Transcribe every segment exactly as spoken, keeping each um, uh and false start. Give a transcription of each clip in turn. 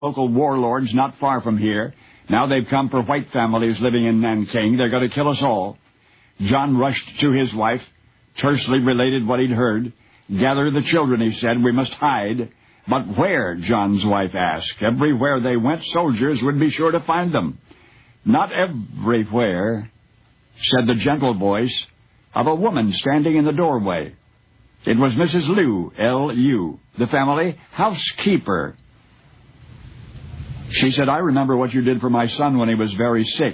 local warlords not far from here. Now they've come for white families living in Nanking. They're going to kill us all. John rushed to his wife, tersely related what he'd heard. Gather the children, he said. We must hide. But where, John's wife asked. Everywhere they went, soldiers would be sure to find them. Not everywhere, said the gentle voice of a woman standing in the doorway. It was Missus Liu, L U, the family housekeeper. She said, I remember what you did for my son when he was very sick.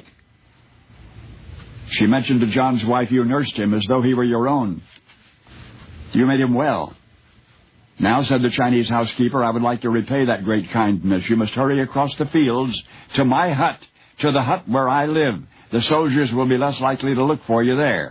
She mentioned to John's wife, you nursed him as though he were your own. You made him well. Now, said the Chinese housekeeper, I would like to repay that great kindness. You must hurry across the fields to my hut, to the hut where I live. The soldiers will be less likely to look for you there.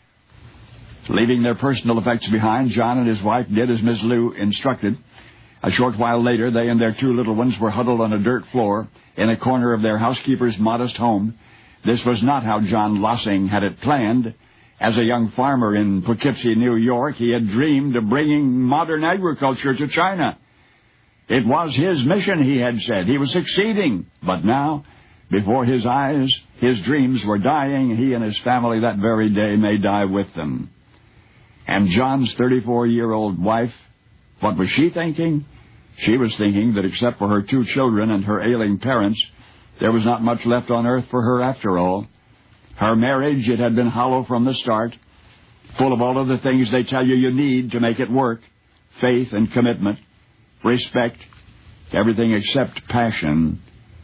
Leaving their personal effects behind, John and his wife did as Miss Liu instructed. A short while later, they and their two little ones were huddled on a dirt floor in a corner of their housekeeper's modest home. This was not how John Lossing had it planned. As a young farmer in Poughkeepsie, New York, he had dreamed of bringing modern agriculture to China. It was his mission, he had said. He was succeeding. But now, before his eyes, his dreams were dying. He and his family that very day may die with them. And John's thirty-four-year-old wife, what was she thinking? She was thinking that except for her two children and her ailing parents, there was not much left on earth for her after all. Her marriage, it had been hollow from the start, full of all of the things they tell you you need to make it work, faith and commitment, respect, everything except passion.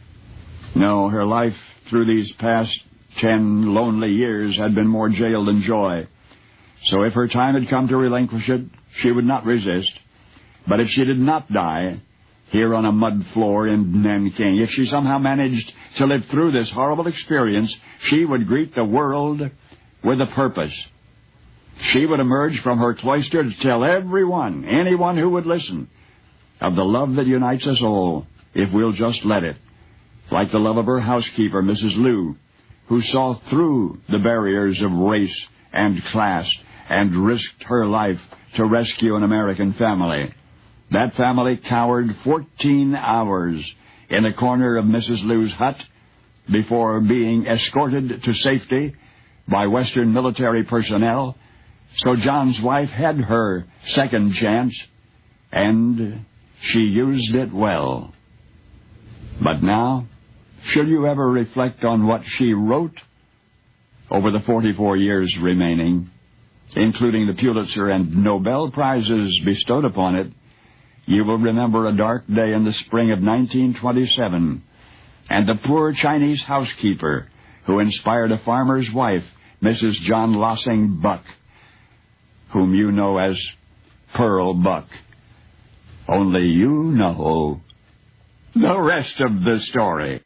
No, her life through these past ten lonely years had been more jail than joy. So if her time had come to relinquish it, she would not resist. But if she did not die here on a mud floor in Nanking, if she somehow managed to live through this horrible experience, she would greet the world with a purpose. She would emerge from her cloister to tell everyone, anyone who would listen, of the love that unites us all, if we'll just let it. Like the love of her housekeeper, Missus Liu, who saw through the barriers of race and class and risked her life to rescue an American family. That family cowered fourteen hours in a corner of Missus Liu's hut before being escorted to safety by Western military personnel. So John's wife had her second chance, and she used it well. But now, should you ever reflect on what she wrote over the forty-four years remaining, including the Pulitzer and Nobel Prizes bestowed upon it, you will remember a dark day in the spring of nineteen twenty-seven, and the poor Chinese housekeeper who inspired a farmer's wife, Missus John Lossing Buck, whom you know as Pearl Buck. Only you know the rest of the story.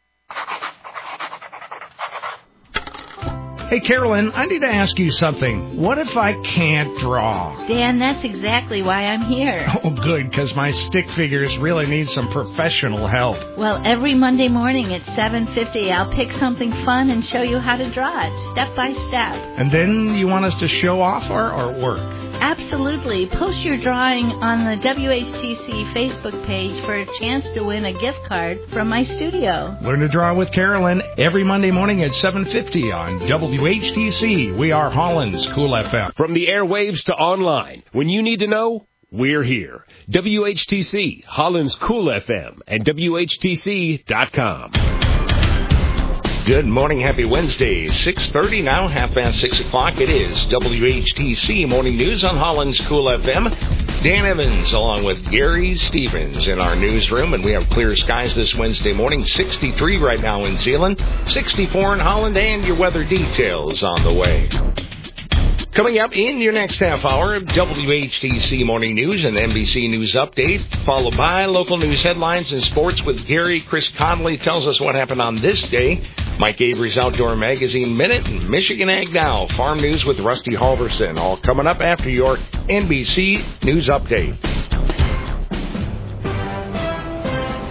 Hey, Carolyn, I need to ask you something. What if I can't draw? Dan, that's exactly why I'm here. Oh, good, because my stick figures really need some professional help. Well, every Monday morning at seven fifty, I'll pick something fun and show you how to draw it, step by step. And then you want us to show off our artwork? Absolutely. Post your drawing on the W H T C Facebook page for a chance to win a gift card from my studio. Learn to draw with Carolyn every Monday morning at seven fifty on W H T C. We are Holland's Cool F M. From the airwaves to online, when you need to know, we're here. W H T C, Holland's Cool F M, and W H T C dot com. Good morning. Happy Wednesday. six thirty now, half past six o'clock. It is W H T C Morning News on Holland's Cool F M. Dan Evans along with Gary Stevens in our newsroom, and we have clear skies this Wednesday morning. sixty-three right now in Zeeland, sixty-four in Holland, and your weather details on the way. Coming up in your next half hour, W H T C Morning News and N B C News Update, followed by local news headlines and sports with Gary. Chris Connolly tells us what happened on this day. Mike Avery's Outdoor Magazine Minute and Michigan Ag Now. Farm News with Rusty Halverson. All coming up after your N B C News Update.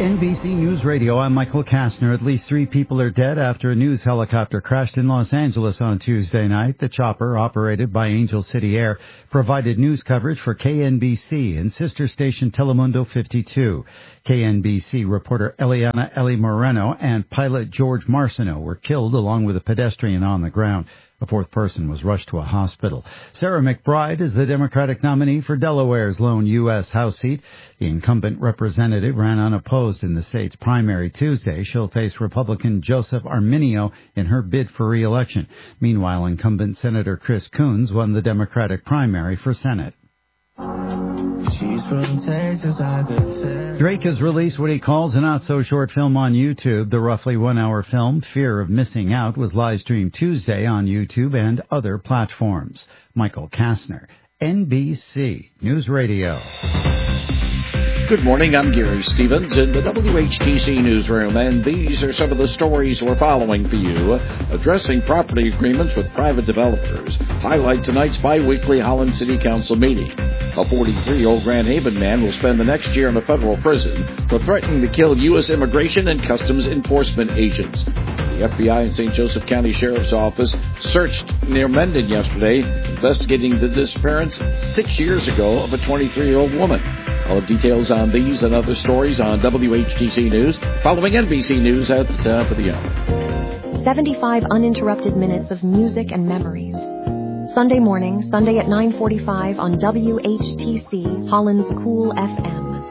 N B C News Radio, I'm Michael Kastner. At least three people are dead after a news helicopter crashed in Los Angeles on Tuesday night. The chopper, operated by Angel City Air, provided news coverage for K N B C and sister station Telemundo fifty-two. K N B C reporter Eliana Eli Moreno and pilot George Marciano were killed along with a pedestrian on the ground. A fourth person was rushed to a hospital. Sarah McBride is the Democratic nominee for Delaware's lone U S House seat. The incumbent representative ran unopposed in the state's primary Tuesday. She'll face Republican Joseph Arminio in her bid for re-election. Meanwhile, incumbent Senator Chris Coons won the Democratic primary for Senate. She's from Texas, I could tell. Drake has released what he calls a not-so-short film on YouTube. The roughly one-hour film, Fear of Missing Out, was live-streamed Tuesday on YouTube and other platforms. Michael Kastner, N B C News Radio. Good morning, I'm Gary Stevens in the W H T C newsroom, and these are some of the stories we're following for you. Addressing property agreements with private developers. Highlight tonight's bi-weekly Holland City Council meeting. A forty-three-year-old Grand Haven man will spend the next year in a federal prison for threatening to kill U S Immigration and Customs Enforcement agents. The F B I and Saint Joseph County Sheriff's Office searched near Mendon yesterday, investigating the disappearance six years ago of a twenty-three-year-old woman. All the details on these and other stories on W H T C News, following N B C News at the top of the hour. seventy-five uninterrupted minutes of music and memories. Sunday morning, Sunday at nine forty-five on W H T C, Holland's Cool F M.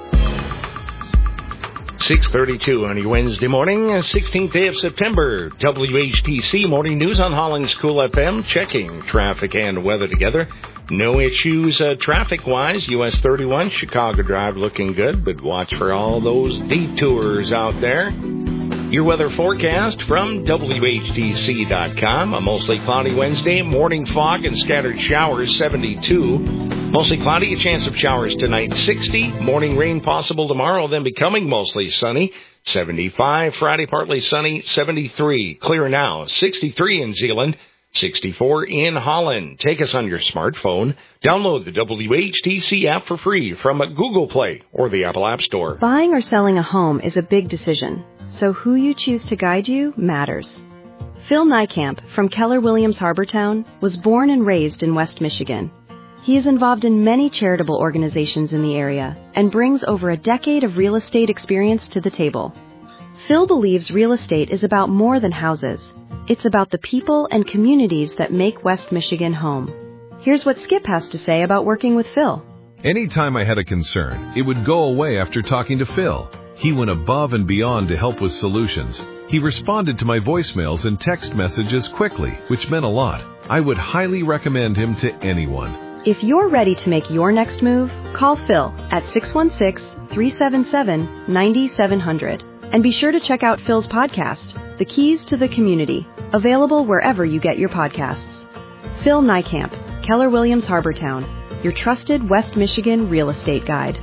six thirty-two on your Wednesday morning, sixteenth day of September. W H T C Morning News on Holland's Cool F M, checking traffic and weather together. No issues uh, traffic-wise. U S thirty-one, Chicago Drive looking good, but watch for all those detours out there. Your weather forecast from W H T C dot com. A mostly cloudy Wednesday, morning fog and scattered showers, seventy-two. Mostly cloudy, a chance of showers tonight, sixty. Morning rain possible tomorrow, then becoming mostly sunny, seventy-five. Friday, partly sunny, seventy-three. Clear now, sixty-three in Zeeland. sixty-four in Holland. Take us on your smartphone. Download the W H T C app for free from Google Play or the Apple App Store. Buying or selling a home is a big decision, so who you choose to guide you matters. Phil Niekamp from Keller Williams Harbortown was born and raised in West Michigan. He is involved in many charitable organizations in the area and brings over a decade of real estate experience to the table. Phil believes real estate is about more than houses. It's about the people and communities that make West Michigan home. Here's what Skip has to say about working with Phil. Anytime I had a concern, it would go away after talking to Phil. He went above and beyond to help with solutions. He responded to my voicemails and text messages quickly, which meant a lot. I would highly recommend him to anyone. If you're ready to make your next move, call Phil at six one six, three seven seven, nine seven zero zero. And be sure to check out Phil's podcast, The Keys to the Community, available wherever you get your podcasts. Phil Niekamp, Keller Williams Harbortown, your trusted West Michigan real estate guide.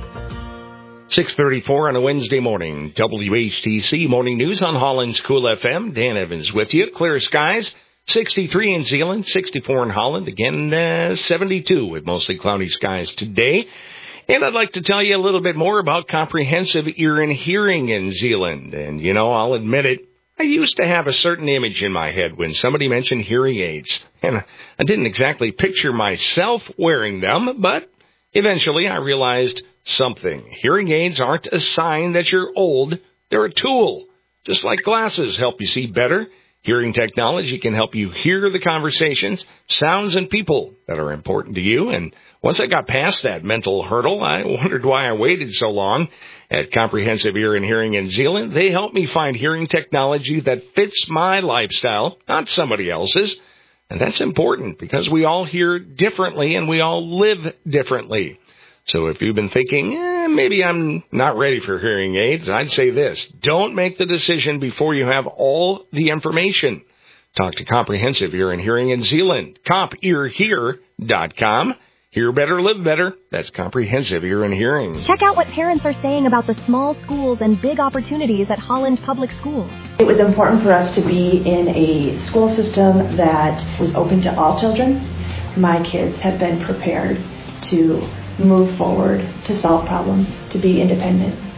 six thirty-four on a Wednesday morning. W H T C Morning News on Holland's Cool F M. Dan Evans with you. Clear skies. sixty-three in Zeeland, sixty-four in Holland. Again, uh, seventy-two with mostly cloudy skies today. And I'd like to tell you a little bit more about comprehensive ear and hearing in Zeeland. And, you know, I'll admit it, I used to have a certain image in my head when somebody mentioned hearing aids. And I didn't exactly picture myself wearing them, but eventually I realized something. Hearing aids aren't a sign that you're old. They're a tool. Just like glasses help you see better, hearing technology can help you hear the conversations, sounds, and people that are important to you. And once I got past that mental hurdle, I wondered why I waited so long. At Comprehensive Ear and Hearing in Zeeland, they help me find hearing technology that fits my lifestyle, not somebody else's. And that's important because we all hear differently and we all live differently. So if you've been thinking, eh, maybe I'm not ready for hearing aids, I'd say this. Don't make the decision before you have all the information. Talk to Comprehensive Ear and Hearing in Zeeland. comp ear hear dot com. Hear better, live better. That's Comprehensive Ear and Hearing. Check out what parents are saying about the small schools and big opportunities at Holland Public Schools. It was important for us to be in a school system that was open to all children. My kids have been prepared to move forward, to solve problems, to be independent,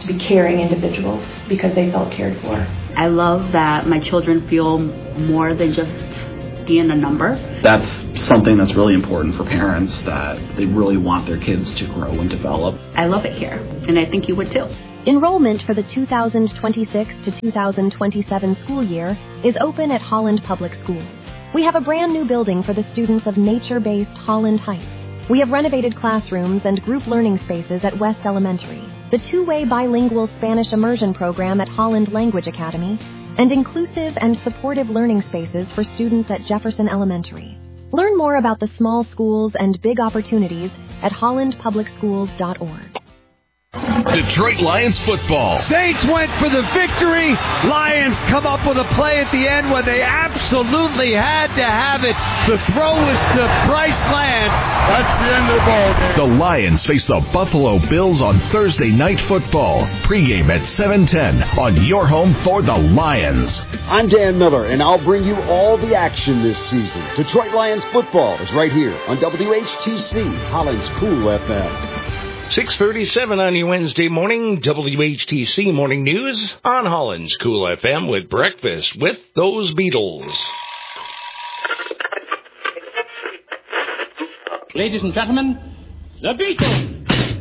to be caring individuals because they felt cared for. I love that my children feel more than just being a number. That's something that's really important for parents, that they really want their kids to grow and develop. I love it here, and I think you would too. Enrollment for the two thousand twenty-six to two thousand twenty-seven school year is open at Holland Public Schools. We have a brand new building for the students of nature-based Holland Heights. We have renovated classrooms and group learning spaces at West Elementary, the two-way bilingual Spanish immersion program at Holland Language Academy, and inclusive and supportive learning spaces for students at Jefferson Elementary. Learn more about the small schools and big opportunities at holland public schools dot org. Detroit Lions football. Saints went for the victory. Lions come up with a play at the end when they absolutely had to have it. The throw was to Bryce Lance. That's the end of the ball game. The Lions face the Buffalo Bills on Thursday Night Football. Pregame at seven ten on your home for the Lions. I'm Dan Miller, and I'll bring you all the action this season. Detroit Lions football is right here on W H T C, Holland's Cool F M. six thirty-seven on your Wednesday morning, W H T C Morning News on Holland's Cool F M with Breakfast with those Beatles. Ladies and gentlemen, the Beatles.